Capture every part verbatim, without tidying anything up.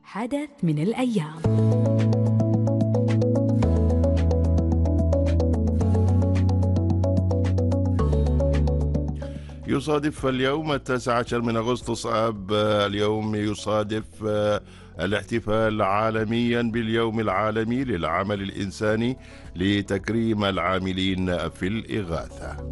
حدث من الأيام. يصادف اليوم التاسع عشر من أغسطس آب، اليوم يصادف الاحتفال عالميا باليوم العالمي للعمل الإنساني لتكريم العاملين في الإغاثة.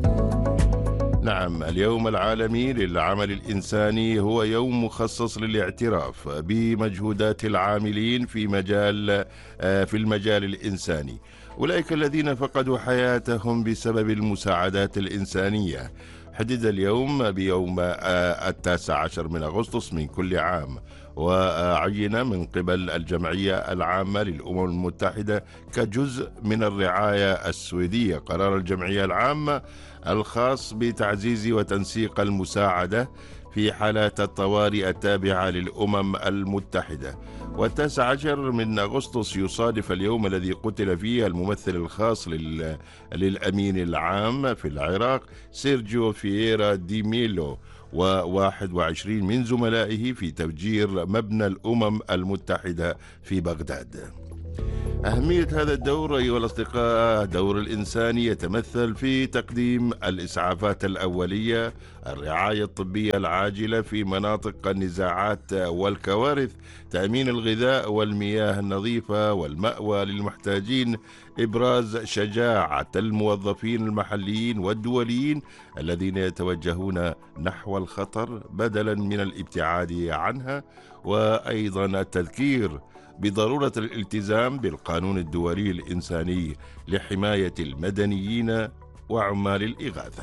نعم، اليوم العالمي للعمل الإنساني هو يوم مخصص للاعتراف بمجهودات العاملين في مجال في المجال الإنساني، أولئك الذين فقدوا حياتهم بسبب المساعدات الإنسانية. حدد اليوم بيوم التاسع عشر من أغسطس من كل عام، وعين من قبل الجمعية العامة للأمم المتحدة كجزء من الرعاية السويدية قرار الجمعية العامة الخاص بتعزيز وتنسيق المساعدة في حالات الطوارئ التابعة للأمم المتحدة. والتاسع عشر من أغسطس يصادف اليوم الذي قتل فيه الممثل الخاص لل... للأمين العام في العراق سيرجيو فييرا دي ميلو وواحد وعشرين من زملائه في تفجير مبنى الأمم المتحدة في بغداد. أهمية هذا الدور أيها الأصدقاء، دور الإنساني يتمثل في تقديم الإسعافات الأولية، الرعاية الطبية العاجلة في مناطق النزاعات والكوارث، تأمين الغذاء والمياه النظيفة والمأوى للمحتاجين، إبراز شجاعة الموظفين المحليين والدوليين الذين يتوجهون نحو الخطر بدلا من الابتعاد عنها، وأيضا التذكير بضرورة الالتزام بالقانون الدولي الإنساني لحماية المدنيين وعمال الإغاثة.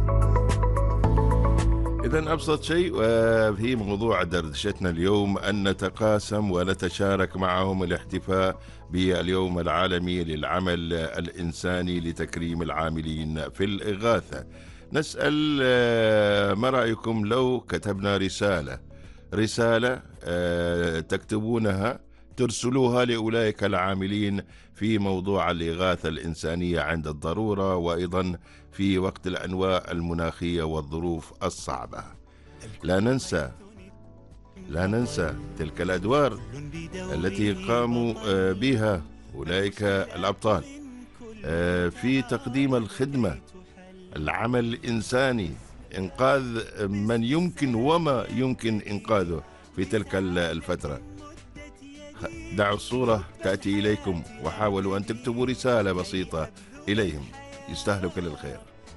إذن أبسط شيء في موضوع دردشتنا اليوم أن نتقاسم ونتشارك معهم الاحتفاء باليوم العالمي للعمل الإنساني لتكريم العاملين في الإغاثة. نسأل ما رأيكم لو كتبنا رسالة رسالة تكتبونها ترسلوها لأولئك العاملين في موضوع الإغاثة الإنسانية عند الضرورة، وأيضا في وقت الأنواع المناخية والظروف الصعبة. لا ننسى لا ننسى تلك الأدوار التي قاموا بها أولئك الأبطال في تقديم الخدمة، العمل الإنساني، إنقاذ من يمكن وما يمكن إنقاذه في تلك الفترة. دعوا الصورة تأتي إليكم وحاولوا أن تكتبوا رسالة بسيطة إليهم، يستاهلوا كل الخير.